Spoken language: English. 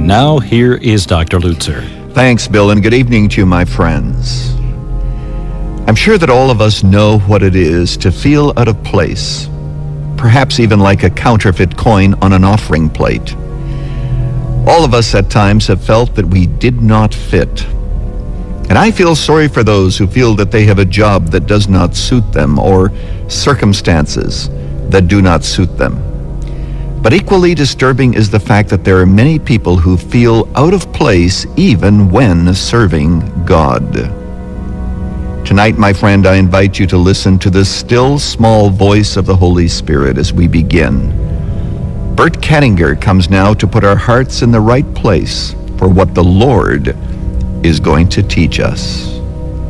now here is Dr. Lutzer. Thanks, Bill, and good evening to you, my friends. I'm sure that all of us know what it is to feel out of place, perhaps even like a counterfeit coin on an offering plate. All of us at times have felt that we did not fit. And I feel sorry for those who feel that they have a job that does not suit them or circumstances that do not suit them. But equally disturbing is the fact that there are many people who feel out of place even when serving God. Tonight, my friend, I invite you to listen to the still small voice of the Holy Spirit as we begin. Bert Kenninger comes now to put our hearts in the right place for what the Lord is going to teach us.